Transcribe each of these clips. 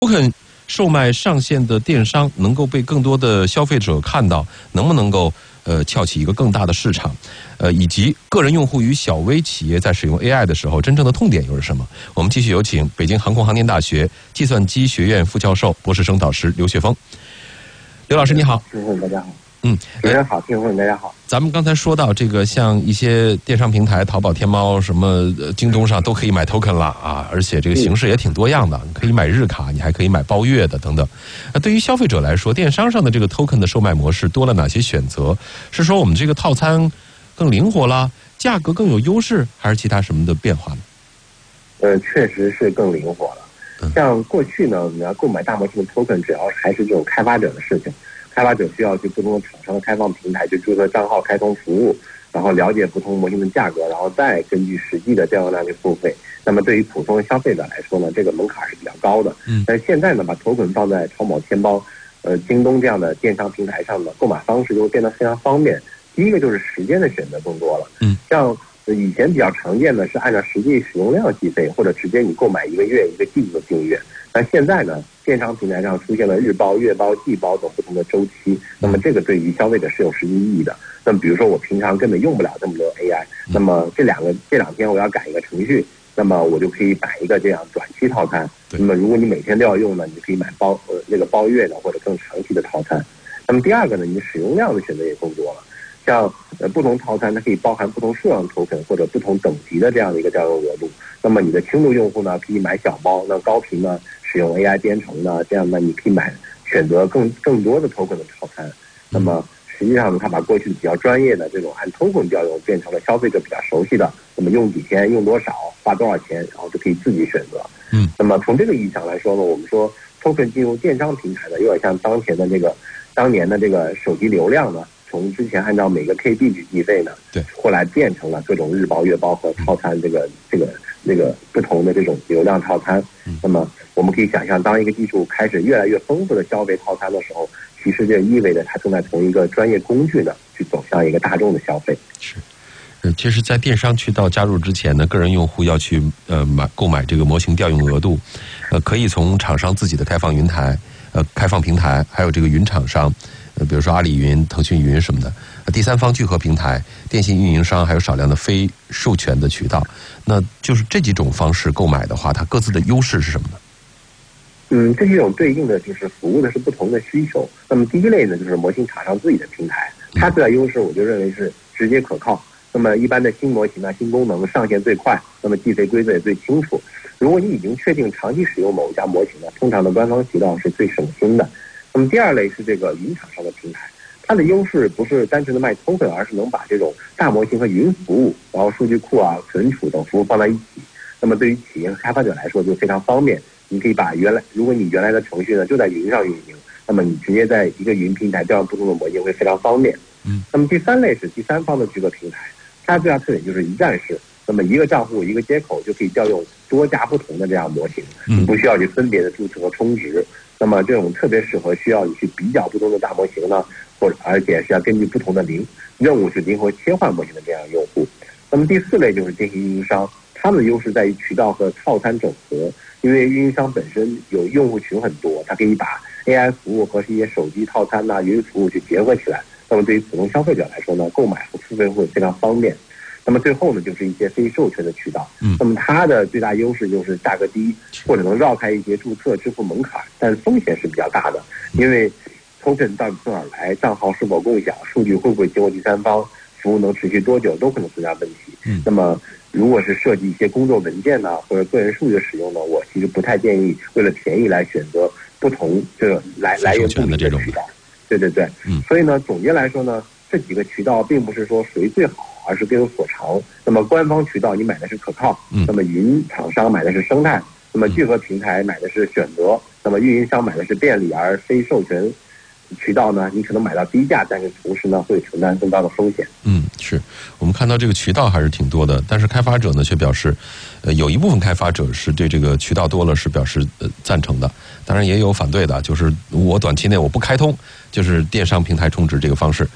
token 售卖上线的电商能够被更多的消费者看到，能不能够撬起一个更大的市场？以及个人用户与小微企业在使用 AI 的时候，真正的痛点又是什么？我们继续有请北京航空航天大学计算机学院副教授、博士生导师刘学峰。刘老师你好。 大家好。 主持人好，听众朋友大家好。 咱们刚才说到这个，像一些电商平台，淘宝、天猫、什么京东上都可以买 token 了啊，而且这个形式也挺多样的，你可以买日卡，你还可以买包月的等等。对于消费者来说，电商上的这个 token 的售卖模式多了哪些选择？是说我们这个套餐更灵活了，价格更有优势，还是其他什么的变化呢？ 确实是更灵活了。像过去呢，你要购买大模型的 token， 主要还是这种开发者的事情。开发者需要去不同的厂商的开放平台去注册账号、开通服务，然后了解不同模型的价格，然后再根据实际的交易量去付费。那么对于普通的消费者来说呢，这个门槛是比较高的。但是现在呢，把token放在淘宝、天猫、京东这样的电商平台上的购买方式就会变得非常方便。第一个就是时间的选择更多了。像以前比较常见的是按照实际使用量计费，或者直接你购买1个月、1个季度的订阅。但现在呢，电商平台上出现了日包、月包、季包等不同的周期，那么这个对于消费者是有实际意义的。那么比如说我平常根本用不了这么多 AI， 那么这两天我要改一个程序，那么我就可以买一个这样短期套餐。那么如果你每天都要用呢，你就可以买包月的或者更长期的套餐。那么第二个呢，你使用量的选择也更多了。像不同套餐它可以包含不同数量的 token 或者不同等级的这样的一个调用额度。那么你的轻度用户呢可以买小包，那高频呢使用 AI 编程呢，这样呢你可以选择更多的 token 的套餐。那么实际上呢，它把过去比较专业的这种按 token 调用变成了消费者比较熟悉的，那么用几天、用多少、花多少钱，然后就可以自己选择。那么从这个意义上来说呢，我们说 token 进入电商平台呢，有点像当年的这个手机流量呢，从之前按照每个 KB 去计费呢，后来变成了各种日包、月包和套餐这个不同的这种流量套餐。那么我们可以想象，当一个技术开始越来越丰富的消费套餐的时候，其实这意味着它正在从一个专业工具呢，去走向一个大众的消费。 是。其实，在电商渠道加入之前呢，个人用户要去购买这个模型调用额度，可以从厂商自己的开放云台、开放平台，还有这个云厂商，比如说阿里云、腾讯云什么的，第三方聚合平台、电信运营商，还有少量的非授权的渠道。那就是这几种方式购买的话，它各自的优势是什么呢？ 这几种对应的就是服务的是不同的需求。那么第一类呢，就是模型厂商自己的平台，它最大优势我就认为是直接可靠。那么一般的新模型呢，新功能上线最快，那么计费规则也最清楚。如果你已经确定长期使用某一家模型呢，通常的官方渠道是最省心的。那么第二类是这个云厂商的平台，它的优势不是单纯的卖token，而是能把这种大模型和云服务，然后数据库啊、存储等服务放在一起。那么对于企业和开发者来说就非常方便。你可以把如果你原来的程序呢就在云上运行，那么你直接在一个云平台调用不同的模型会非常方便。那么第三类是第三方的聚合平台，它最大特点就是一站式，那么一个账户一个接口就可以调用多家不同的这样模型，你不需要去分别的注册和充值。那么这种特别适合需要你去比较不同的大模型呢，而且是要根据不同的任务去灵活切换模型的这样用户。那么第四类就是电信运营商，他们的优势在于渠道和套餐整合，因为运营商本身有用户群很多，它可以把 AI 服务和一些手机套餐云服务去结合起来。那么对于普通消费者来说呢，购买和付费会非常方便。那么最后呢，就是一些非授权的渠道。那么它的最大优势就是价格低，或者能绕开一些注册支付门槛，但风险是比较大的，因为 token 到底从哪儿来，账号是否共享，数据会不会经过第三方，服务能持续多久，都可能存在问题。那么如果是涉及一些工作文件呢，或者个人数据的使用呢，我其实不太建议为了便宜来选择不同这个来源不明的渠道。对。所以呢，总结来说呢，这几个渠道并不是说谁最好，而是各有所长。那么官方渠道你买的是可靠，那么云厂商买的是生态，那么聚合平台买的是选择，那么运营商买的是便利，而非授权渠道呢，你可能买到低价，但是同时呢会承担更大的风险。 是我们看到这个渠道还是挺多的，但是开发者呢却表示，有一部分开发者是对这个渠道多了是表示赞成的，当然也有反对的，就是我短期内我不开通，就是电商平台充值这个方式。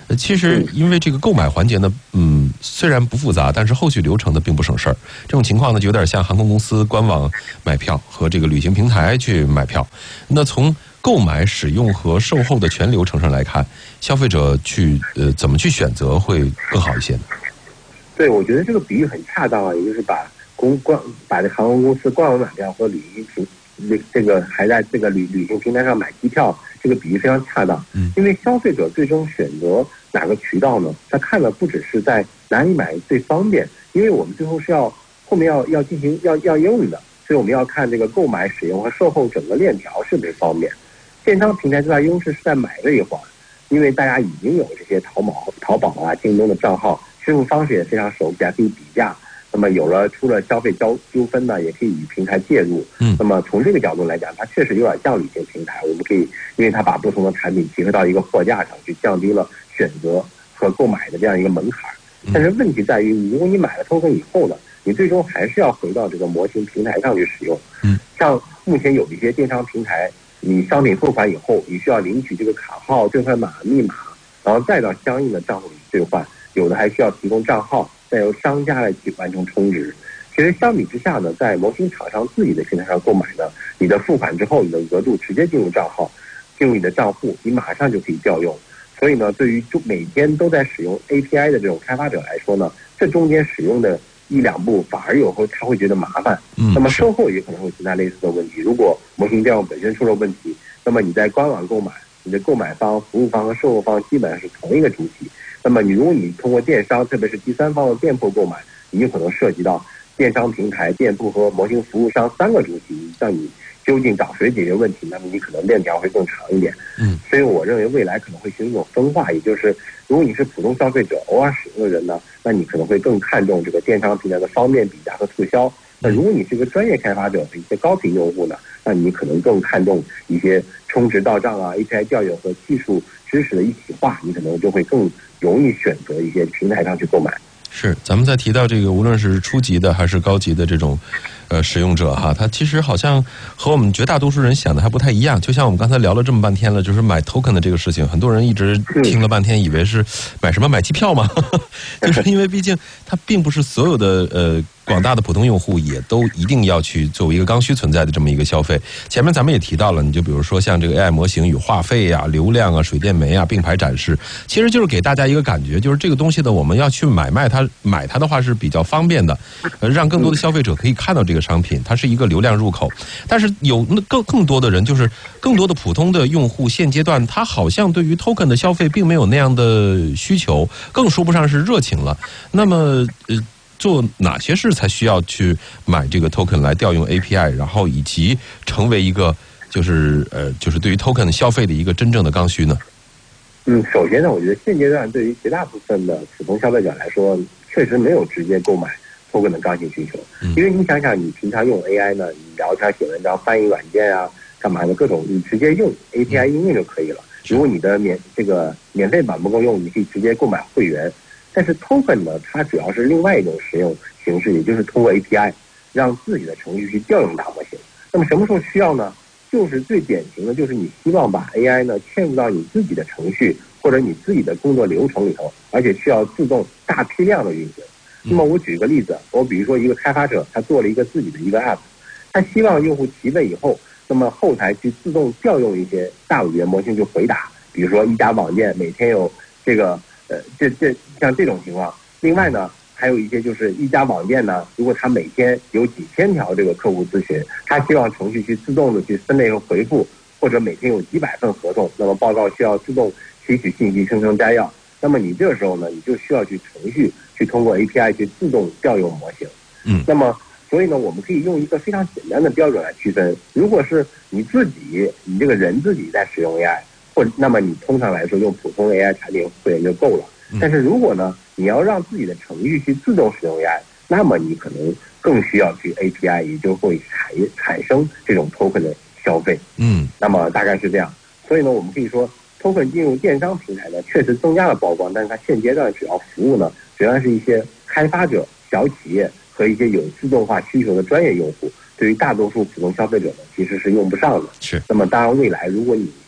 其实因为这个购买环节呢，虽然不复杂，但是后续流程呢并不省事儿。这种情况呢，就有点像航空公司官网买票和这个旅行平台去买票。那从购买、使用和售后的全流程上来看，消费者去怎么去选择会更好一些呢？ 对，我觉得这个比喻很恰当啊，也就是把这航空公司官网买票和旅行这个还在这个旅行平台上买机票，这个比喻非常恰当。因为消费者最终选择哪个渠道呢？他看的不只是在哪里买最方便，因为我们最后是后面要进行要用的，所以我们要看这个购买、使用和售后整个链条是不是方便。电商平台最大优势是在买这一环，因为大家已经有这些淘宝啊、京东的账号，支付方式也非常熟悉，可以比价。那么出了消费纠纷呢，也可以与平台介入。那么从这个角度来讲，它确实有点像旅行平台。我们可以，因为它把不同的产品集合到一个货架上去，降低了选择和购买的这样一个门槛。但是问题在于，如果你买了token以后呢，你最终还是要回到这个模型平台上去使用。像目前有一些电商平台，你商品付款以后，你需要领取这个卡号、兑换码、密码，然后再到相应的账户里兑换。有的还需要提供账号，再由商家来去完成充值。其实相比之下呢，在模型厂商自己的平台上购买呢，你的付款之后，你的额度直接进入账号，进入你的账户，你马上就可以调用。所以呢，对于每天都在使用 API 的这种开发者来说呢，这中间使用的1、2步反而他会觉得麻烦。那么售后也可能会存在类似的问题。如果模型调用本身出了问题，那么你在官网购买，你的购买方、服务方和售后方基本上是同一个主体。那么如果你通过电商，特别是第三方的店铺购买，你有可能涉及到电商平台、店铺和模型服务商3个主体，让你究竟找谁解决问题，那么你可能链条会更长一点。所以我认为未来可能会形成一种分化，也就是如果你是普通消费者，偶尔使用的人呢，那你可能会更看重这个电商平台的方便、比价和促销。那如果你是一个专业开发者和一些高频用户呢，那你可能更看重一些充值到账啊、API 调用和技术知识的一体化，你可能就会更容易选择一些平台上去购买。 是，咱们在提到这个，无论是初级的还是高级的这种使用者哈，他其实好像和我们绝大多数人想的还不太一样。就像我们刚才聊了这么半天了，就是买 token 的这个事情，很多人一直听了半天，以为是买什么买机票嘛，就是因为毕竟它并不是所有的广大的普通用户也都一定要去作为一个刚需存在的这么一个消费。前面咱们也提到了，你就比如说像这个 AI 模型与话费啊、流量啊、水电煤啊并排展示，其实就是给大家一个感觉，就是这个东西呢，我们要去买它的话是比较方便的，让更多的消费者可以看到这个商品，它是一个流量入口。但是有更多的人，就是更多的普通的用户，现阶段他好像对于 token 的消费并没有那样的需求，更说不上是热情了。那么做哪些事才需要去买这个 token 来调用 API， 然后以及成为一个就是对于 token 消费的一个真正的刚需呢？ 首先呢，我觉得现阶段对于绝大部分的普通消费者来说，确实没有直接购买 token 的刚性需求。因为你想想，你平常用 AI 呢，你聊天、写文章、翻译软件啊，干嘛的各种，你直接用 API 应用就可以了。如果你的免费版不够用，你可以直接购买会员。但是 token 呢，它主要是另外一种使用形式，也就是通过 API 让自己的程序去调用大模型。那么什么时候需要呢？就是最典型的，就是你希望把 AI 呢嵌入到你自己的程序或者你自己的工作流程里头，而且需要自动大批量的运行。那么我举个例子，我比如说一个开发者，他做了一个自己的一个 app， 他希望用户提问以后，那么后台去自动调用一些大语言模型去回答，比如说一家网店每天有这个像这种情况。另外呢，还有一些就是一家网店呢，如果他每天有几千条这个客户咨询，他希望程序去自动的去分类和回复，或者每天有几百份合同，那么报告需要自动提取信息、生成摘要。那么你这个时候呢，你就需要去程序去通过 API 去自动调用模型。那么所以呢，我们可以用一个非常简单的标准来区分。如果是你这个人自己在使用 AI， 那么你通常来说用普通 AI 产品会员就够了。但是如果呢，你要让自己的程序去自动使用 AI， 那么你可能更需要去 API， 也就会产生这种 token 的消费。那么大概是这样。所以呢，我们可以说 token 进入电商平台呢，确实增加了曝光，但是它现阶段主要服务呢，主要是一些开发者、小企业和一些有自动化需求的专业用户。对于大多数普通消费者呢，其实是用不上的。 是。 那么当然，未来如果你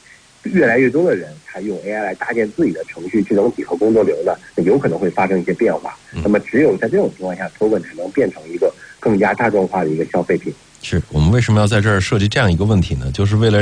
越来越多的人才用 AI 来搭建自己的程序、智能体和工作流呢，那有可能会发生一些变化。那么只有在这种情况下，token才能变成一个更加大众化的一个消费品。 是我们为什么要在这儿设计这样一个问题呢？就是为了